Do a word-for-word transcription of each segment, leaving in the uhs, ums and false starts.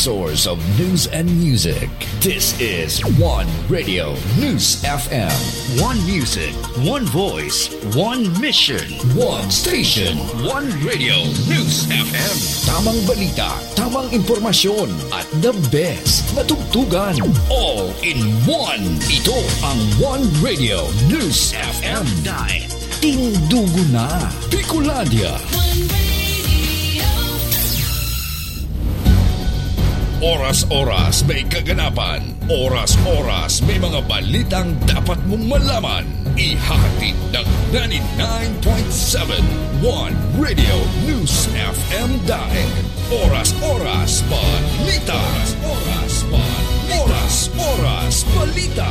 source of news and music. This is One Radio News F M. One music, one voice, one mission, one station, one Radio News F M. Tamang balita, tamang impormasyon, at the best na tugtugan. All in one. Ito ang One Radio News F M. Dahil tindugo na Bicolandia. Oras-oras may kaganapan. Oras-oras may mga balitang dapat mong malaman. Ihahatid ng ninety-nine point seven One Radio News F M Daig. Oras-oras balita. Oras-oras balita. Oras-oras balita.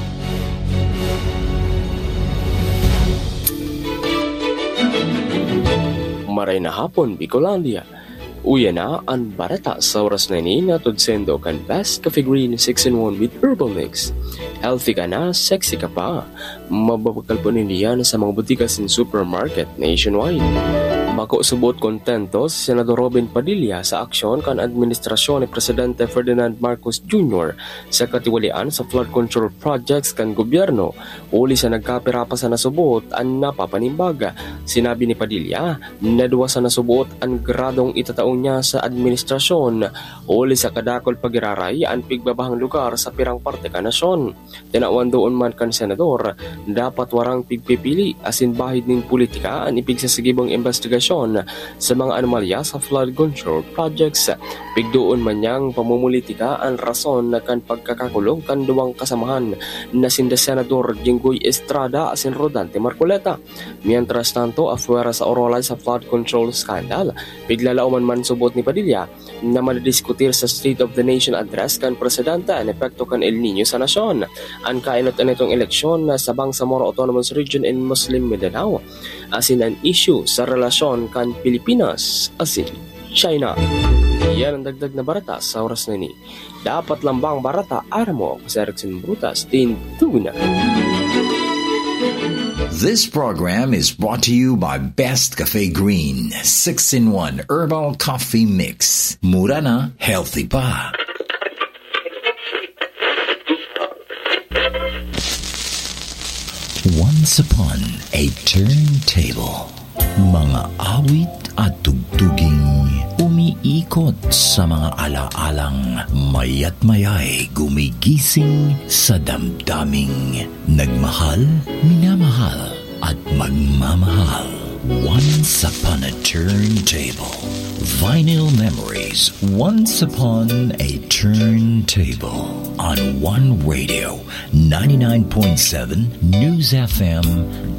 Maray na hapon, Bicolandia. Uya na ang barata sa oras na ini na tudsendo kan Best Cafe Green six in one with Herbal Mix. Healthy ka na, sexy ka pa. Mababakal po nindiyan sa mga butikas in supermarket nationwide. Bako subot kontento si Senador Robin Padilla sa aksyon kan administrasyon ni Presidente Ferdinand Marcos Junior sa katiwalian sa flood control projects kan gobyerno. Uli sa nagkapira pa sa nasubot ang napapanimbaga. Sinabi ni Padilla na duwa sa nasubot ang gradong itataong niya sa administrasyon. Uli sa kadakol pagiraray ang pigbabahang lugar sa pirang parte ka nasyon. Tinawan doon man kan senador, dapat warang pigpipili asin bahid ning politika ang ipig sa sigibong investigasyon sa mga anomalya sa flood control projects. Pigdoon man niyang pamumulitika ang rason na kan pagkakakulong kan duwang kasamahan na sinda Senador Jinggoy Estrada asin Rodante Marcoleta. Mientras tanto, afuera sa Orolay sa flood control scandal, piglalauman man subot ni Padilla na madiskutir sa State of the Nation address kan Presidente ang epekto kan El Nino sa nasyon. Ang kainot na itong eleksyon sa Bangsamoro Autonomous Region in Muslim Mindanao asin ang issue sa relasyon kan Pilipinas asin China. Yan ang dagdag na barata sa oras na ini. Dapat lambang barata aramo sa Erickson Brutas din tuna. This program is brought to you by Best Cafe Green six in one Herbal Coffee Mix. Mura na, healthy pa. Once upon a turntable, mga awit at tugtuging umiikot sa mga alaalang mayat mayay gumigising sa damdaming nagmahal, minamahal at magmamahal. Once upon a turntable, vinyl memories. Once upon a turntable on One Radio ninety-nine point seven News F M